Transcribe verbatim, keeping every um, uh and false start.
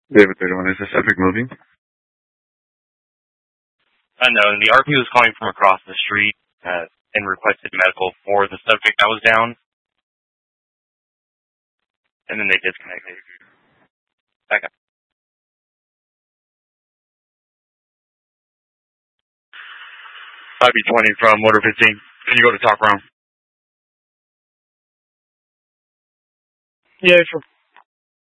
David thirty-one, is this Epic moving? Unknown. The R P was calling from across the street uh, and requested medical for the subject that was down, and then they disconnected. Back up. five B twenty from Motor fifteen. Can you go to top round? Yeah, sure.